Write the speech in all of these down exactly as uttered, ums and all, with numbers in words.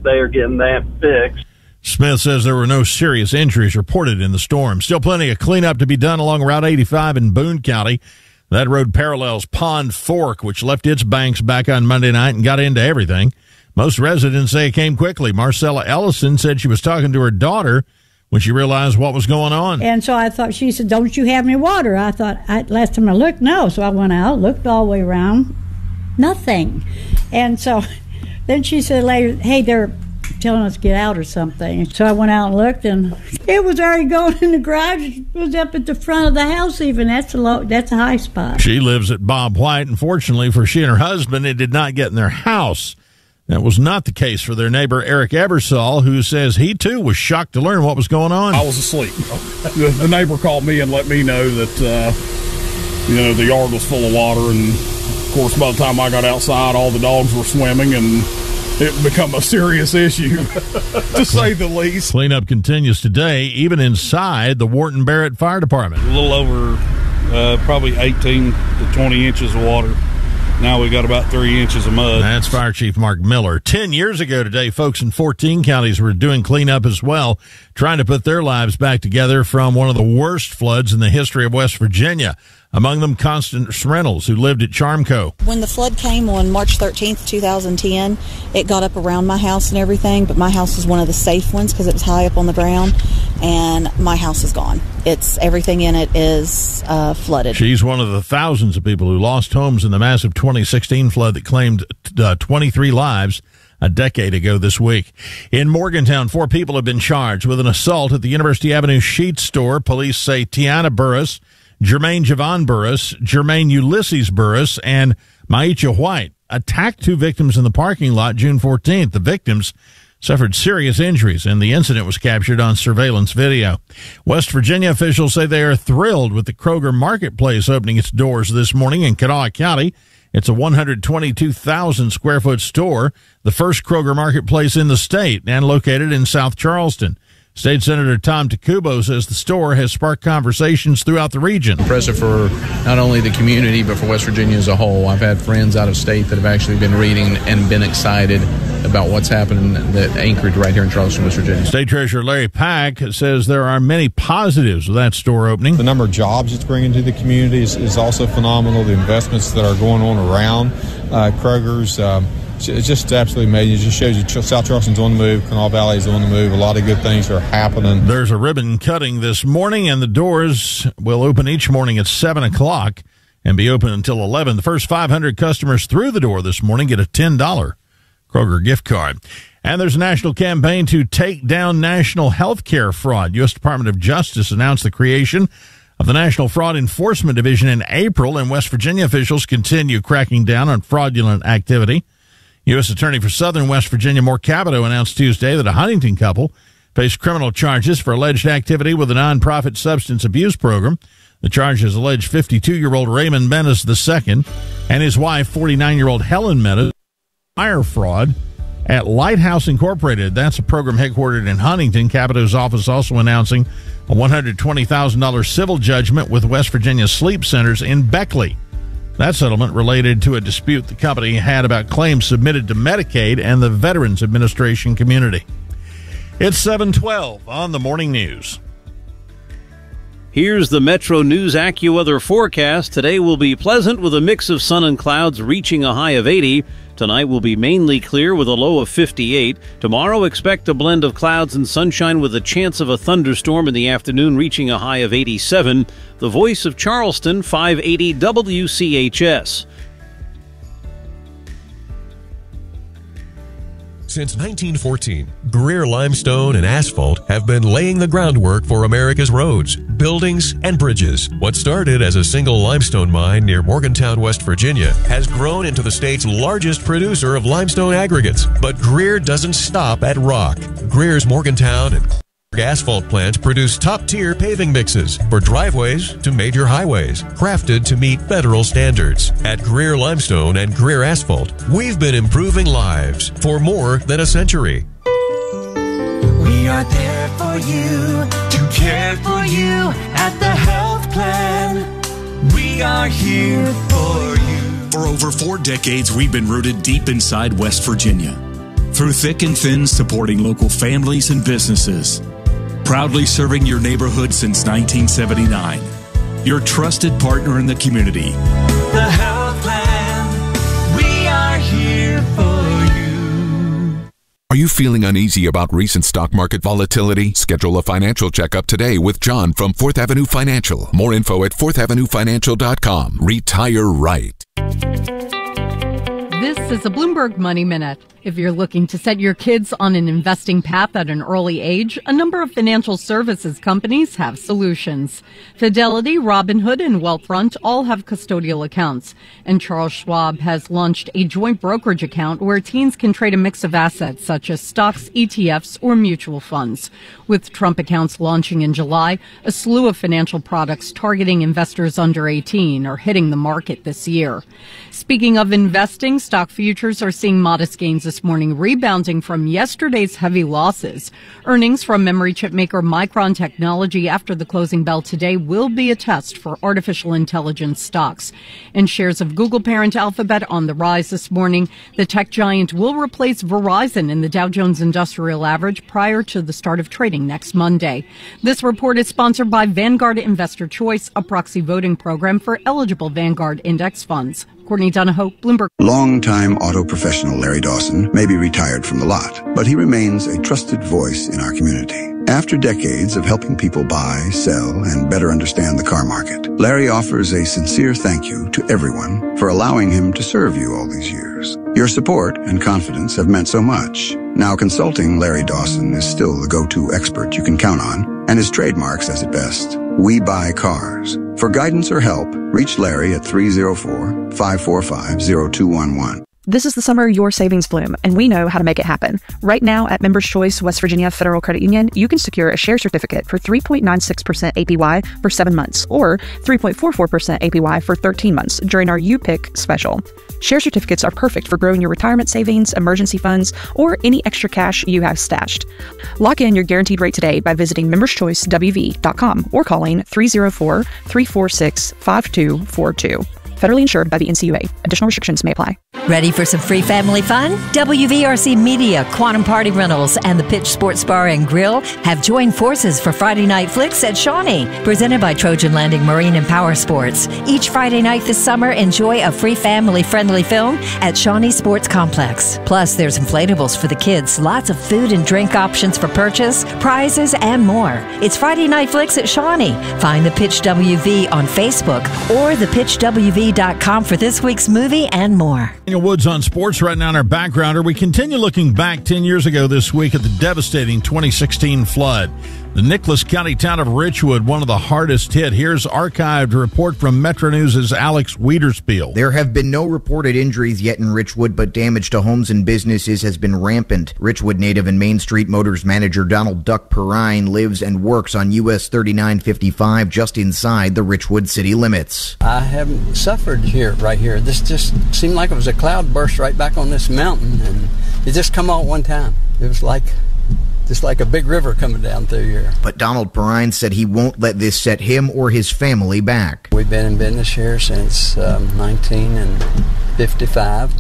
they are getting that fixed. Smith says there were no serious injuries reported in the storm. Still plenty of cleanup to be done along Route eighty-five in Boone County. That road parallels Pond Fork, which left its banks back on Monday night and got into everything. Most residents say it came quickly. Marcella Ellison said she was talking to her daughter when she realized what was going on. And so I thought, she said, don't you have any water? I thought, I, last time I looked, no. So I went out, looked all the way around, nothing. And so then she said later, hey, they're telling us to get out or something. So I went out and looked, and it was already going in the garage. It was up at the front of the house even. That's a low, that's a high spot. She lives at Bob White, and fortunately for she and her husband, it did not get in their house. That was not the case for their neighbor, Eric Ebersol, who says he, too, was shocked to learn what was going on. I was asleep. the, the neighbor called me and let me know that, uh, you know, the yard was full of water. And, of course, by the time I got outside, all the dogs were swimming, and it become a serious issue, to say the least. Cleanup continues today, even inside the Wharton Barrett Fire Department. A little over uh, probably eighteen to twenty inches of water. Now we got about three inches of mud. That's Fire Chief Mark Miller. Ten years ago today, folks in fourteen counties were doing cleanup as well, trying to put their lives back together from one of the worst floods in the history of West Virginia. Among them, Constance Reynolds, who lived at Charmco. When the flood came on March thirteenth, twenty ten, it got up around my house and everything, but my house was one of the safe ones because it was high up on the ground, and my house is gone. It's everything in it is uh, flooded. She's one of the thousands of people who lost homes in the massive twenty sixteen flood that claimed uh, twenty-three lives a decade ago this week. In Morgantown, four people have been charged with an assault at the University Avenue Sheet Store. Police say Tiana Burris, Jermaine Javon Burris, Jermaine Ulysses Burris, and Maicha White attacked two victims in the parking lot June fourteenth. The victims suffered serious injuries, and the incident was captured on surveillance video. West Virginia officials say they are thrilled with the Kroger Marketplace opening its doors this morning in Kanawha County. It's a one hundred twenty-two thousand square foot store, the first Kroger Marketplace in the state, and located in South Charleston. State Senator Tom Takubo says the store has sparked conversations throughout the region. Impressive for not only the community, but for West Virginia as a whole. I've had friends out of state that have actually been reading and been excited about what's happening that anchored right here in Charleston, West Virginia. State Treasurer Larry Pack says there are many positives with that store opening. The number of jobs it's bringing to the community is, is also phenomenal. The investments that are going on around uh, Kroger's, um, it's just absolutely amazing. It just shows you South Charleston's on the move, Kanawha Valley is on the move. A lot of good things are happening. There's a ribbon cutting this morning, and the doors will open each morning at seven o'clock and be open until eleven. The first five hundred customers through the door this morning get a ten dollars Kroger gift card. And there's a national campaign to take down national health care fraud. U S Department of Justice announced the creation of the National Fraud Enforcement Division in April, and West Virginia officials continue cracking down on fraudulent activity. U S Attorney for Southern West Virginia, Moore Cabot, announced Tuesday that a Huntington couple faced criminal charges for alleged activity with a nonprofit substance abuse program. The charges allege fifty-two-year-old Raymond Menace the Second and his wife, forty-nine-year-old Helen Menace, wire fraud at Lighthouse Incorporated. That's a program headquartered in Huntington. Cabot's office also announcing a one hundred twenty thousand dollars civil judgment with West Virginia Sleep Centers in Beckley. That settlement related to a dispute the company had about claims submitted to Medicaid and the Veterans Administration community. It's seven twelve on the Morning News. Here's the Metro News AccuWeather forecast. Today will be pleasant with a mix of sun and clouds reaching a high of eighty. Tonight will be mainly clear with a low of fifty-eight. Tomorrow, expect a blend of clouds and sunshine with a chance of a thunderstorm in the afternoon reaching a high of eighty-seven. The Voice of Charleston, five eighty W C H S. Since nineteen fourteen, Greer Limestone and Asphalt have been laying the groundwork for America's roads, buildings, and bridges. What started as a single limestone mine near Morgantown, West Virginia, has grown into the state's largest producer of limestone aggregates. But Greer doesn't stop at rock. Greer's Morgantown and asphalt plants produce top-tier paving mixes for driveways to major highways, crafted to meet federal standards. At Greer Limestone and Greer Asphalt, we've been improving lives for more than a century. We are there for you, to care for you at the health plan. We are here for you. For over four decades, we've been rooted deep inside West Virginia. Through thick and thin, supporting local families and businesses. Proudly serving your neighborhood since nineteen seventy-nine. Your trusted partner in the community. The Health Plan. We are here for you. Are you feeling uneasy about recent stock market volatility? Schedule a financial checkup today with John from Fourth Avenue Financial. More info at fourth avenue financial dot com. Retire right. This is a Bloomberg Money Minute. If you're looking to set your kids on an investing path at an early age, a number of financial services companies have solutions. Fidelity, Robinhood, and Wealthfront all have custodial accounts. And Charles Schwab has launched a joint brokerage account where teens can trade a mix of assets such as stocks, E T Fs, or mutual funds. With Trump accounts launching in July, a slew of financial products targeting investors under eighteen are hitting the market this year. Speaking of investing, stock futures are seeing modest gains this morning, rebounding from yesterday's heavy losses. Earnings from memory chip maker Micron Technology after the closing bell today will be a test for artificial intelligence stocks. And shares of Google parent Alphabet on the rise this morning. The tech giant will replace Verizon in the Dow Jones Industrial Average prior to the start of trading next Monday. This report is sponsored by Vanguard Investor Choice, a proxy voting program for eligible Vanguard index funds. Courtney Donahoe, Bloomberg. Longtime auto professional Larry Dawson may be retired from the lot, but he remains a trusted voice in our community. After decades of helping people buy, sell, and better understand the car market, Larry offers a sincere thank you to everyone for allowing him to serve you all these years. Your support and confidence have meant so much. Now consulting Larry Dawson is still the go-to expert you can count on, and his trademark says it best. We buy cars. For guidance or help, reach Larry at three oh four, five four five, oh two one one. This is the summer your savings bloom, and we know how to make it happen. Right now at Members Choice West Virginia Federal Credit Union, you can secure a share certificate for three point nine six percent A P Y for seven months or three point four four percent A P Y for thirteen months during our U Pick special. Share certificates are perfect for growing your retirement savings, emergency funds, or any extra cash you have stashed. Lock in your guaranteed rate today by visiting members choice w v dot com or calling three oh four, three four six, five two four two. Federally insured by the N C U A. Additional restrictions may apply. Ready for some free family fun? W V R C Media, Quantum Party Rentals, and the Pitch Sports Bar and Grill have joined forces for Friday Night Flicks at Shawnee, presented by Trojan Landing Marine and Power Sports. Each Friday night this summer, enjoy a free family-friendly film at Shawnee Sports Complex. Plus, there's inflatables for the kids, lots of food and drink options for purchase, prizes, and more. It's Friday Night Flicks at Shawnee. Find the Pitch W V on Facebook or the pitch w v dot com for this week's movie and more. Daniel Woods on sports right now in our backgrounder. We continue looking back ten years ago this week at the devastating twenty sixteen flood. The Nicholas County town of Richwood, one of the hardest hit. Here's archived report from Metro News' Alex Wiederspiel. There have been no reported injuries yet in Richwood, but damage to homes and businesses has been rampant. Richwood native and Main Street Motors manager Donald Duck Perrine lives and works on U S thirty-nine fifty-five just inside the Richwood city limits. I haven't suffered here, right here. This just seemed like it was a cloud burst right back on this mountain, and it just come all at one time. It was like... just like a big river coming down through here. But Donald Perrine said he won't let this set him or his family back. We've been in business here since um, nineteen fifty-five,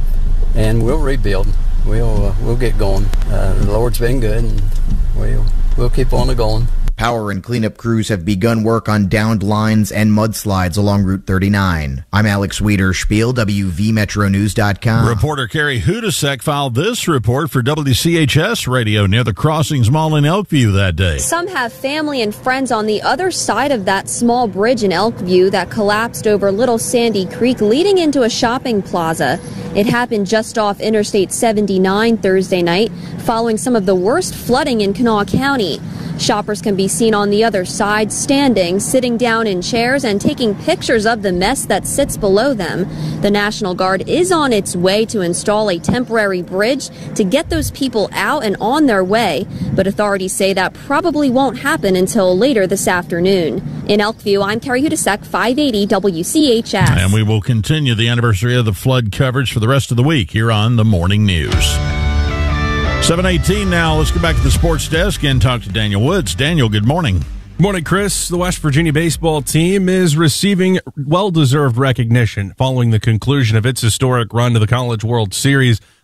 and we'll rebuild. We'll uh, we'll get going. Uh, the Lord's been good, and we'll we'll keep on going. Power and cleanup crews have begun work on downed lines and mudslides along Route thirty-nine. I'm Alex Wiederspiel, W V Metro News dot com. Reporter Carrie Hudasek filed this report for W C H S Radio near the Crossings Mall in Elkview that day. Some have family and friends on the other side of that small bridge in Elkview that collapsed over Little Sandy Creek, leading into a shopping plaza. It happened just off Interstate seventy-nine Thursday night, following some of the worst flooding in Kanawha County. Shoppers can be seen on the other side, standing, sitting down in chairs, and taking pictures of the mess that sits below them. The National Guard is on its way to install a temporary bridge to get those people out and on their way, but authorities say that probably won't happen until later this afternoon. In Elkview, I'm Carrie Hudasek, five eighty W C H S. And we will continue the anniversary of the flood coverage for the rest of the week here on the Morning News. seven eighteen now. Let's go back to the sports desk and talk to Daniel Woods. Daniel, good morning. Morning, Chris. The West Virginia baseball team is receiving well-deserved recognition following the conclusion of its historic run to the College World Series.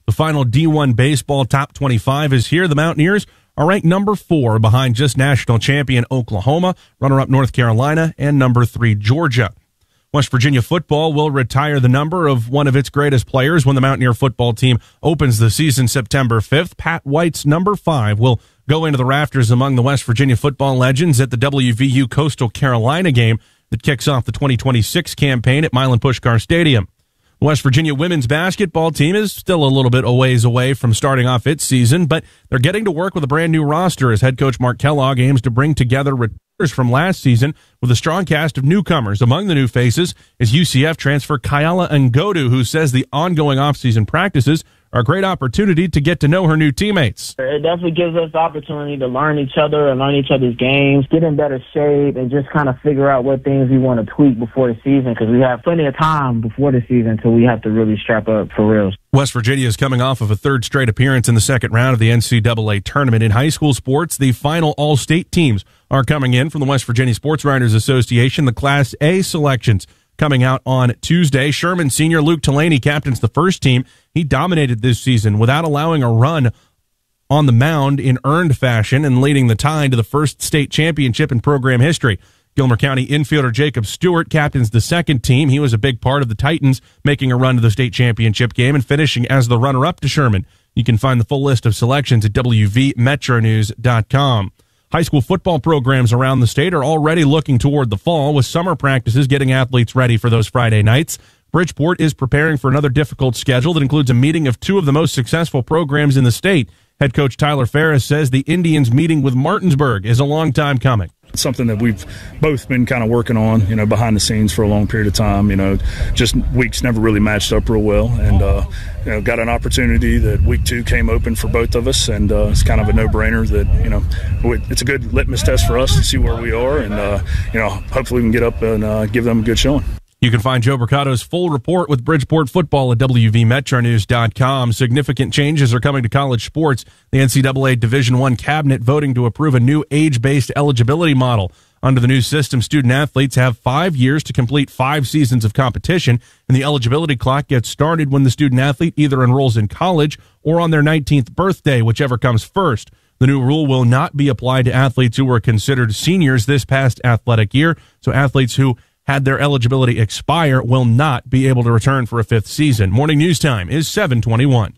The final D one baseball top twenty-five is here. The Mountaineers are ranked number four behind just national champion Oklahoma, runner-up North Carolina, and number three Georgia. West Virginia football will retire the number of one of its greatest players when the Mountaineer football team opens the season September fifth. Pat White's number five will go into the rafters among the West Virginia football legends at the W V U Coastal Carolina game that kicks off the twenty twenty-six campaign at Milan Puskar Stadium. The West Virginia women's basketball team is still a little bit a ways away from starting off its season, but they're getting to work with a brand new roster as head coach Mark Kellogg aims to bring together returners from last season with a strong cast of newcomers. Among the new faces is U C F transfer Kyala Ngodu, who says the ongoing offseason practices are a great opportunity to get to know her new teammates. It definitely gives us the opportunity to learn each other and learn each other's games, get in better shape, and just kind of figure out what things we want to tweak before the season, because we have plenty of time before the season until we have to really strap up for real. West Virginia is coming off of a third straight appearance in the second round of the N C double A tournament. In high school sports, the final all-state teams are coming in from the West Virginia Sports Writers Association. The Class A selections coming out on Tuesday. Sherman senior Luke Delaney captains the first team. He dominated this season without allowing a run on the mound in earned fashion and leading the Tide to the first state championship in program history. Gilmer County infielder Jacob Stewart captains the second team. He was a big part of the Titans making a run to the state championship game and finishing as the runner-up to Sherman. You can find the full list of selections at W V metro news dot com. High school football programs around the state are already looking toward the fall, with summer practices getting athletes ready for those Friday nights. Bridgeport is preparing for another difficult schedule that includes a meeting of two of the most successful programs in the state. Head coach Tyler Ferris says the Indians meeting with Martinsburg is a long time coming. It's something that we've both been kind of working on, you know, behind the scenes for a long period of time. You know, just weeks never really matched up real well, and uh, you know, got an opportunity that week two came open for both of us, and uh, it's kind of a no-brainer that, you know, it's a good litmus test for us to see where we are, and uh, you know, hopefully we can get up and uh, give them a good showing. You can find Joe Mercado's full report with Bridgeport football at W V metro news dot com. Significant changes are coming to college sports. The N C double A Division I cabinet voting to approve a new age-based eligibility model. Under the new system, student-athletes have five years to complete five seasons of competition, and the eligibility clock gets started when the student-athlete either enrolls in college or on their nineteenth birthday, whichever comes first. The new rule will not be applied to athletes who were considered seniors this past athletic year, so athletes who had their eligibility expire will not be able to return for a fifth season. Morning news time is seven twenty-one.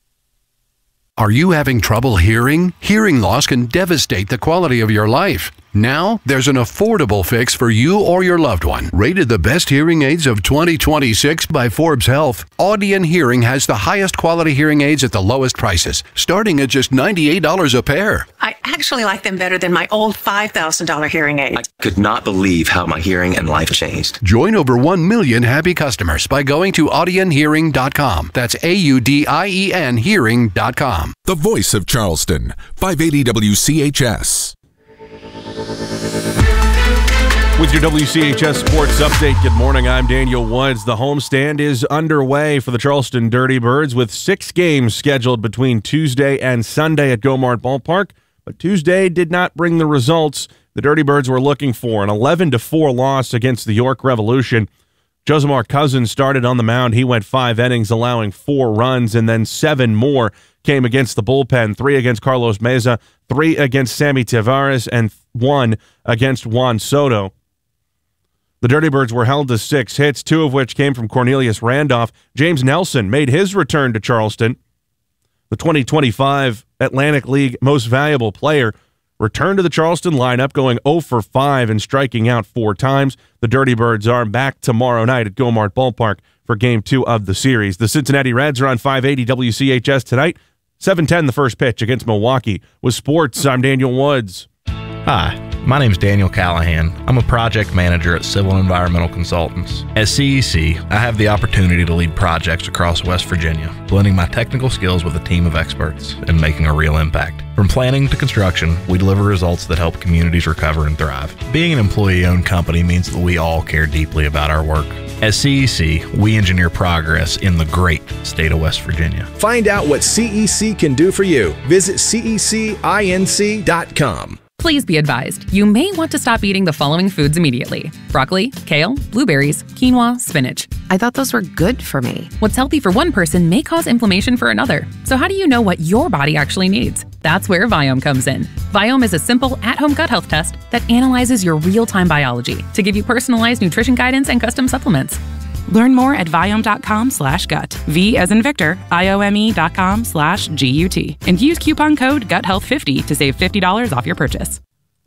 Are you having trouble hearing? Hearing loss can devastate the quality of your life. Now, there's an affordable fix for you or your loved one. Rated the best hearing aids of twenty twenty-six by Forbes Health, Audion Hearing has the highest quality hearing aids at the lowest prices, starting at just ninety-eight dollars a pair. I actually like them better than my old five thousand dollars hearing aid. I could not believe how my hearing and life changed. Join over one million happy customers by going to audion hearing dot com. That's A U D I E N hearing dot com. The voice of Charleston, five eighty W C H S. With your W C H S Sports Update, good morning. I'm Daniel Woods. The homestand is underway for the Charleston Dirty Birds with six games scheduled between Tuesday and Sunday at Gomart Ballpark. But Tuesday did not bring the results the Dirty Birds were looking for. An eleven to four loss against the York Revolution. Josimar Cousins started on the mound. He went five innings, allowing four runs, and then seven more came against the bullpen. Three against Carlos Meza, three against Sammy Tavares, and one against Juan Soto. The Dirty Birds were held to six hits, two of which came from Cornelius Randolph. James Nelson made his return to Charleston. The twenty twenty-five Atlantic League Most Valuable Player returned to the Charleston lineup, going oh for five and striking out four times. The Dirty Birds are back tomorrow night at Gomart Ballpark for Game two of the series. The Cincinnati Reds are on five eighty W C H S tonight. seven ten the first pitch against Milwaukee. With sports, I'm Daniel Woods. Hi, my name is Daniel Callahan. I'm a project manager at Civil Environmental Consultants. At C E C, I have the opportunity to lead projects across West Virginia, blending my technical skills with a team of experts and making a real impact. From planning to construction, we deliver results that help communities recover and thrive. Being an employee-owned company means that we all care deeply about our work. At C E C, we engineer progress in the great state of West Virginia. Find out what C E C can do for you. Visit C E C inc dot com. Please be advised, you may want to stop eating the following foods immediately: broccoli, kale, blueberries, quinoa, spinach. I thought those were good for me. What's healthy for one person may cause inflammation for another. So how do you know what your body actually needs? That's where Viome comes in. Viome is a simple, at-home gut health test that analyzes your real-time biology to give you personalized nutrition guidance and custom supplements. Learn more at Viome.com slash gut. V as in Victor, I-O-M-E dot com slash G-U-T. And use coupon code gut health fifty to save fifty dollars off your purchase.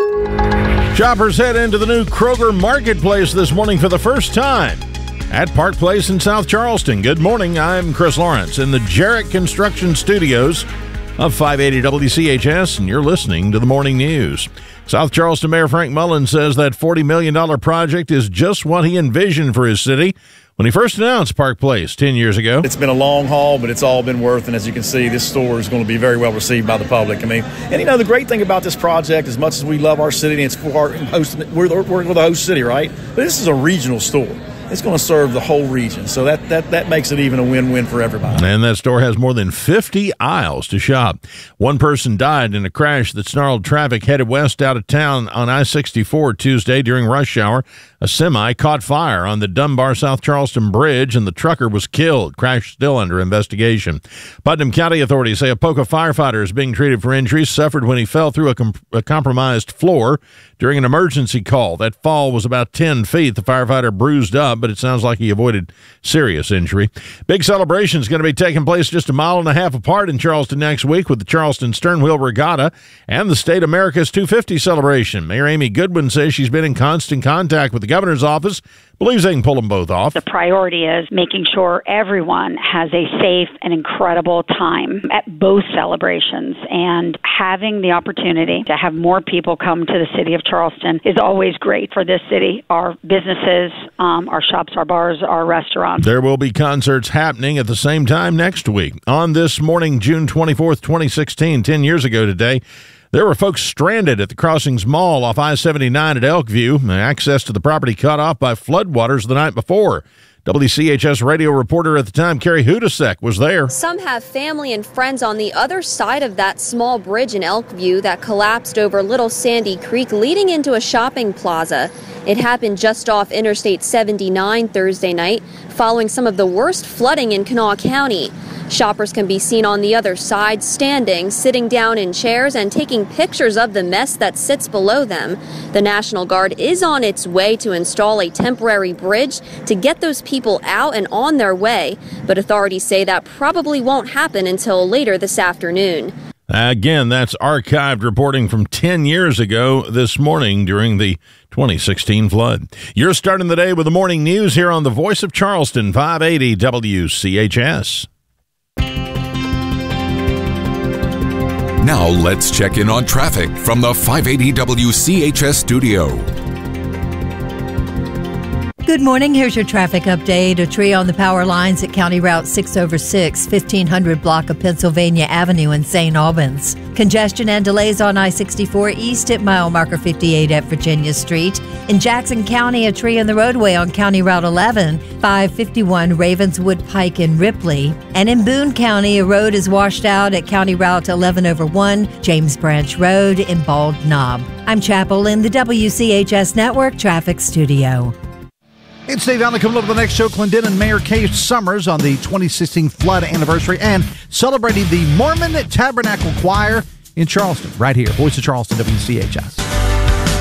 Shoppers head into the new Kroger Marketplace this morning for the first time at Park Place in South Charleston. Good morning. I'm Chris Lawrence in the Jarrett Construction Studios of five eighty W C H S, and you're listening to the Morning News. South Charleston Mayor Frank Mullins says that forty million dollars project is just what he envisioned for his city when he first announced Park Place ten years ago. It's been a long haul, but it's all been worth, and as you can see, this store is going to be very well received by the public. I mean, and you know, the great thing about this project, as much as we love our city, and it's for our host, we're, we're the host city, right? But this is a regional store. It's going to serve the whole region, so that, that, that makes it even a win-win for everybody. And that store has more than fifty aisles to shop. One person died in a crash that snarled traffic headed west out of town on I sixty-four Tuesday during rush hour. A semi caught fire on the Dunbar-South Charleston Bridge, and the trucker was killed. Crash still under investigation. Putnam County authorities say a Poca firefighter is being treated for injuries suffered when he fell through a, com- a compromised floor during an emergency call. That fall was about ten feet. The firefighter bruised up, but it sounds like he avoided serious injury. Big celebration is going to be taking place just a mile and a half apart in Charleston next week with the Charleston Sternwheel Regatta and the State America's two fifty celebration. Mayor Amy Goodwin says she's been in constant contact with the governor's office, believes they can pull them both off. The priority is making sure everyone has a safe and incredible time at both celebrations, and having the opportunity to have more people come to the city of Charleston is always great for this city, our businesses, um, our shops, our bars, our restaurants. There will be concerts happening at the same time next week. On this morning, June twenty-fourth, twenty sixteen, ten years ago today, there were folks stranded at the Crossings Mall off I seventy-nine at Elkview. Access to the property cut off by floodwaters the night before. W C H S radio reporter at the time, Carrie Hudasek, was there. Some have family and friends on the other side of that small bridge in Elkview that collapsed over Little Sandy Creek, leading into a shopping plaza. It happened just off Interstate seventy-nine Thursday night, following some of the worst flooding in Kanawha County. Shoppers can be seen on the other side, standing, sitting down in chairs, and taking pictures of the mess that sits below them. The National Guard is on its way to install a temporary bridge to get those people out and on their way, but authorities say that probably won't happen until later this afternoon. Again, that's archived reporting from ten years ago this morning during the twenty sixteen flood. You're starting the day with the morning news here on the Voice of Charleston, five eighty W C H S. Now let's check in on traffic from the five eighty W C H S studio. Good morning. Here's your traffic update. A tree on the power lines at County Route six over six, fifteen hundred block of Pennsylvania Avenue in Saint Albans. Congestion and delays on I sixty-four east at mile marker fifty-eight at Virginia Street. In Jackson County, a tree in the roadway on County Route eleven, five fifty-one Ravenswood Pike in Ripley. And in Boone County, a road is washed out at County Route eleven over one, James Branch Road in Bald Knob. I'm Chapel in the W C H S Network Traffic Studio. It's Dave Allen coming up with the next show. Clendenin Mayor Kay Summers on the twenty sixteen flood anniversary and celebrating the Mormon Tabernacle Choir in Charleston. Right here, Voice of Charleston, W C H S.